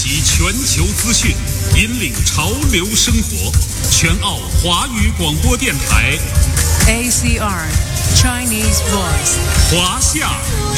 集全球资讯，引领潮流生活。全澳华语广播电台 ACR Chinese Voice 华夏